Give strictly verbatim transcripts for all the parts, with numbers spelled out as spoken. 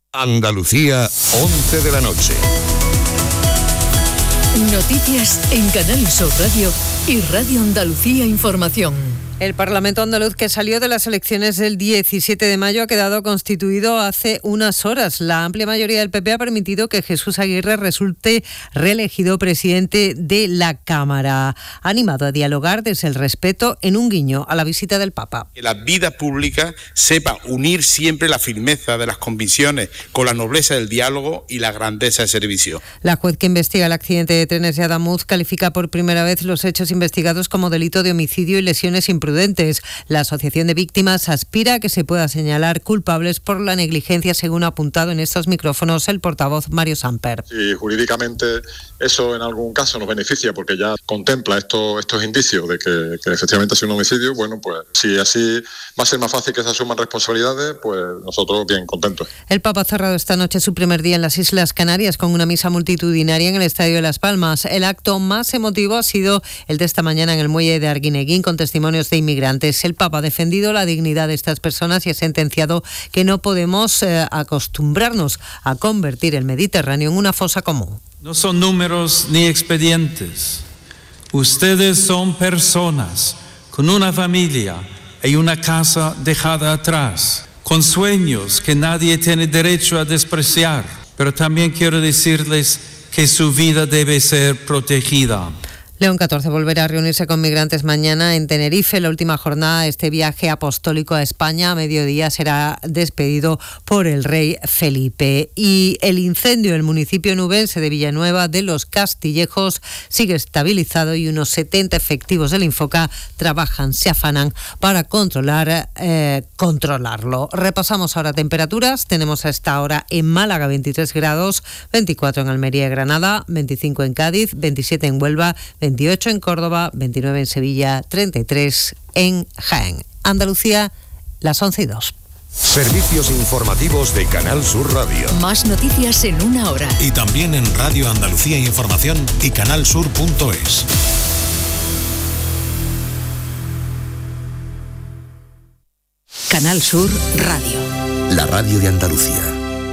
Andalucía, once de la noche. Noticias en Canal Sur Radio y Radio Andalucía Información. El Parlamento andaluz, que salió de las elecciones del diecisiete de mayo, ha quedado constituido hace unas horas. La amplia mayoría del P P ha permitido que Jesús Aguirre resulte reelegido presidente de la Cámara. Ha animado a dialogar desde el respeto, en un guiño a la visita del Papa. Que la vida pública sepa unir siempre la firmeza de las convicciones con la nobleza del diálogo y la grandeza del servicio. La juez que investiga el accidente de trenes de Adamuz califica por primera vez los hechos investigados como delito de homicidio y lesiones imprudentes. La Asociación de Víctimas aspira a que se pueda señalar culpables por la negligencia, según ha apuntado en estos micrófonos el portavoz Mario Samper. Si jurídicamente eso en algún caso nos beneficia porque ya contempla esto, estos indicios de que, que efectivamente ha sido un homicidio, bueno, pues si así va a ser más fácil que se asuman responsabilidades, pues nosotros bien contentos. El Papa ha cerrado esta noche su primer día en las Islas Canarias con una misa multitudinaria en el Estadio de Las Palmas. El acto más emotivo ha sido el de esta mañana en el muelle de Arguineguín, con testimonios de inmigrantes. El Papa ha defendido la dignidad de estas personas y ha sentenciado que no podemos eh, acostumbrarnos a convertir el Mediterráneo en una fosa común. No son números ni expedientes. Ustedes son personas con una familia y una casa dejada atrás, con sueños que nadie tiene derecho a despreciar. Pero también quiero decirles que su vida debe ser protegida. León catorce volverá a reunirse con migrantes mañana en Tenerife. La última jornada de este viaje apostólico a España a mediodía será despedido por el rey Felipe. Y el incendio en el municipio nubense de Villanueva de los Castillejos sigue estabilizado y unos setenta efectivos del Infoca trabajan, se afanan para controlar, eh, controlarlo. Repasamos ahora temperaturas. Tenemos a esta hora en Málaga veintitrés grados, veinticuatro en Almería y Granada, veinticinco en Cádiz, veintisiete en Huelva, veintiocho en Córdoba, veintinueve en Sevilla, treinta y tres en Jaén. Andalucía, las once y dos. Servicios informativos de Canal Sur Radio. Más noticias en una hora. Y también en Radio Andalucía Información y canalsur punto es. Canal Sur Radio. La radio de Andalucía.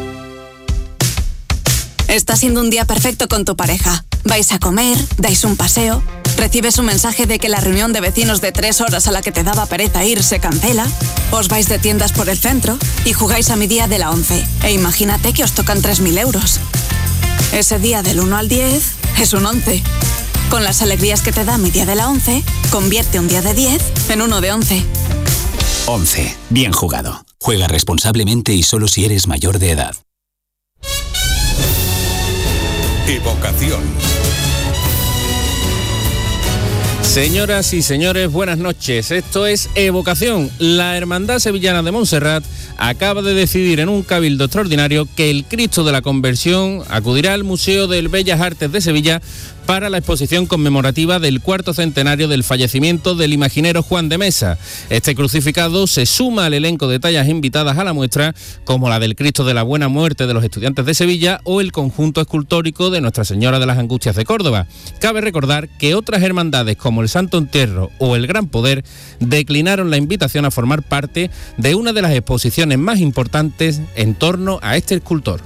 Está siendo un día perfecto con tu pareja. Vais a comer, dais un paseo, recibes un mensaje de que la reunión de vecinos de tres horas a la que te daba pereza ir se cancela, os vais de tiendas por el centro y jugáis a mi día de la once. E imagínate que os tocan tres mil euros. Ese día del uno al diez es un once. Con las alegrías que te da mi día de la once, convierte un día de diez en uno de once. once. Bien jugado. Juega responsablemente y solo si eres mayor de edad. Evocación. Señoras y señores, buenas noches. Esto es Evocación. La Hermandad Sevillana de Montserrat acaba de decidir en un cabildo extraordinario que el Cristo de la Conversión acudirá al Museo de Bellas Artes de Sevilla para la exposición conmemorativa del cuarto centenario del fallecimiento del imaginero Juan de Mesa. Este crucificado se suma al elenco de tallas invitadas a la muestra, como la del Cristo de la Buena Muerte de los Estudiantes de Sevilla o el conjunto escultórico de Nuestra Señora de las Angustias de Córdoba. Cabe recordar que otras hermandades como el Santo Entierro o el Gran Poder declinaron la invitación a formar parte de una de las exposiciones más importantes en torno a este escultor.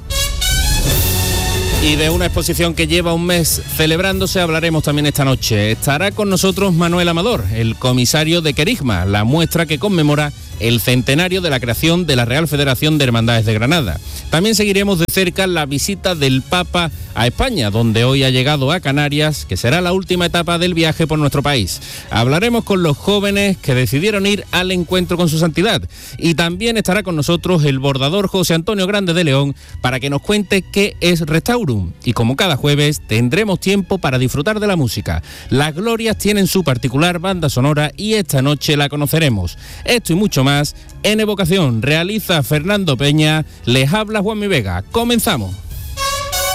Y de una exposición que lleva un mes celebrándose hablaremos también esta noche. Estará con nosotros Manuel Amador, el comisario de Querigma, la muestra que conmemora el centenario de la creación de la Real Federación de Hermandades de Granada. También seguiremos de cerca la visita del Papa a España, donde hoy ha llegado a Canarias, que será la última etapa del viaje por nuestro país. Hablaremos con los jóvenes que decidieron ir al encuentro con su santidad. Y también estará con nosotros el bordador José Antonio Grande de León para que nos cuente qué es Restaurum. Y como cada jueves, tendremos tiempo para disfrutar de la música. Las Glorias tienen su particular banda sonora y esta noche la conoceremos. Esto y mucho más en Evocación. Realiza Fernando Peña, les habla Juanmi Vega. Comenzamos.